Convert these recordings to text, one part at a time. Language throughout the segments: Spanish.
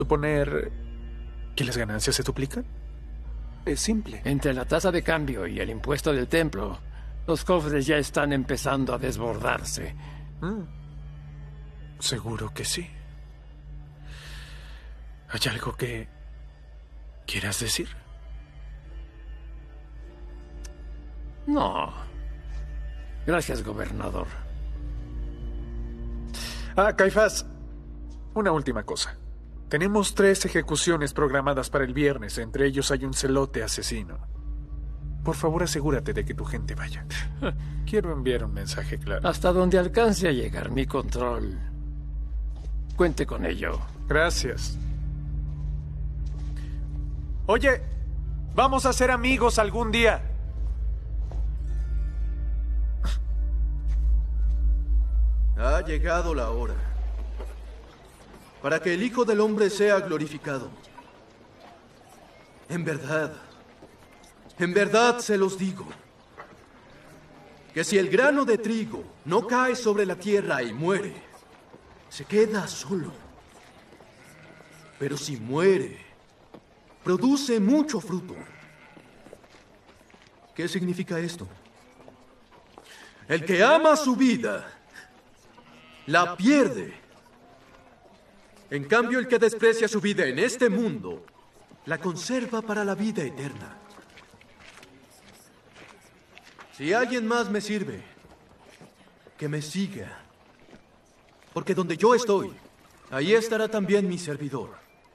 Suponer que las ganancias se duplican. Es simple. Entre la tasa de cambio y el impuesto del templo, los cofres ya están empezando a desbordarse. Seguro que sí. ¿Hay algo que quieras decir? No. Gracias, gobernador. Caifás, una última cosa. Tenemos 3 ejecuciones programadas para el viernes. Entre ellos hay un celote asesino. Por favor, asegúrate de que tu gente vaya. Quiero enviar un mensaje claro. Hasta donde alcance a llegar mi control. Cuente con ello. Gracias. Oye, vamos a ser amigos algún día. Ha llegado la hora para que el Hijo del Hombre sea glorificado. En verdad se los digo, que si el grano de trigo no cae sobre la tierra y muere, se queda solo. Pero si muere, produce mucho fruto. ¿Qué significa esto? El que ama su vida la pierde. En cambio, el que desprecia su vida en este mundo, la conserva para la vida eterna. Si alguien más me sirve, que me siga. Porque donde yo estoy, ahí estará también mi servidor.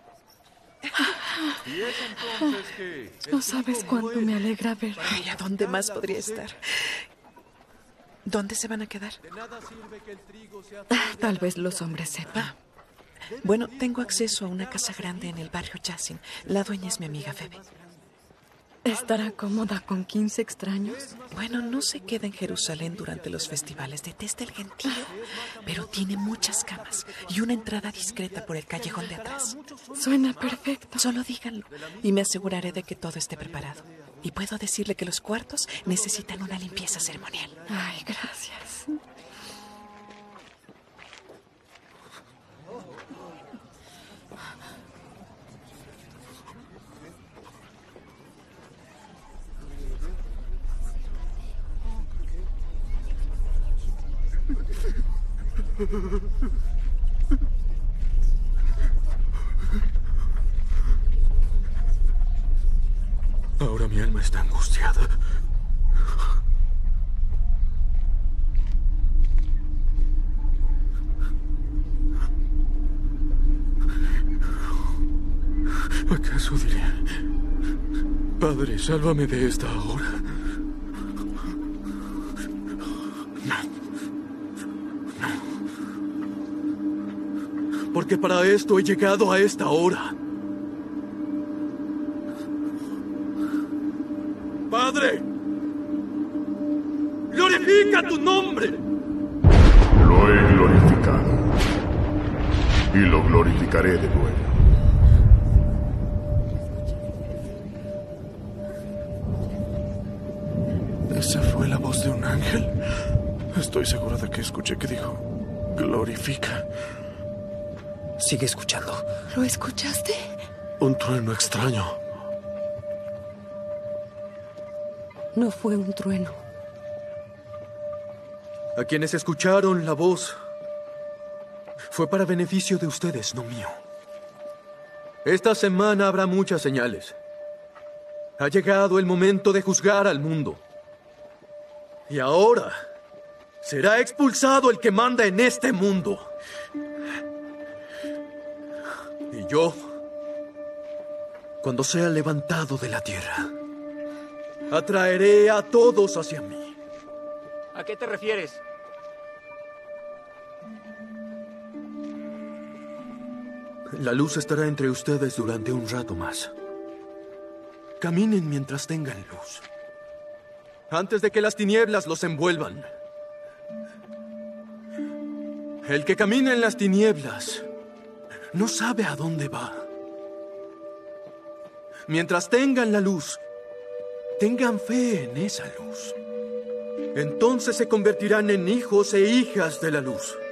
Y es entonces que No sabes cuánto me alegra ver. Ay, ¿a dónde más podría estar? ¿Dónde se van a quedar? Tal vez los hombres sepan. Bueno, tengo acceso a una casa grande en el barrio Yassin. La dueña es mi amiga Febe. ¿Estará cómoda con 15 extraños? Bueno, no se queda en Jerusalén durante los festivales. Detesta el gentío, pero tiene muchas camas y una entrada discreta por el callejón de atrás. Suena perfecto. Solo díganlo y me aseguraré de que todo esté preparado. Y puedo decirle que los cuartos necesitan una limpieza ceremonial. Ay, gracias. Ahora mi alma está angustiada. ¿Acaso diré: Padre, sálvame de esta hora? No. Porque para esto he llegado a esta hora. Padre, glorifica tu nombre. Lo he glorificado y lo glorificaré de nuevo. ¿Esa fue la voz de un ángel? Estoy seguro de que escuché que dijo: glorifica. Sigue escuchando. ¿Lo escuchaste? Un trueno extraño. No fue un trueno. A quienes escucharon la voz, fue para beneficio de ustedes, no mío. Esta semana habrá muchas señales. Ha llegado el momento de juzgar al mundo. Y ahora será expulsado el que manda en este mundo. Y yo, cuando sea levantado de la tierra, atraeré a todos hacia mí. ¿A qué te refieres? La luz estará entre ustedes durante un rato más. Caminen mientras tengan luz, antes de que las tinieblas los envuelvan. El que camina en las tinieblas no sabe a dónde va. Mientras tengan la luz, tengan fe en esa luz. Entonces se convertirán en hijos e hijas de la luz.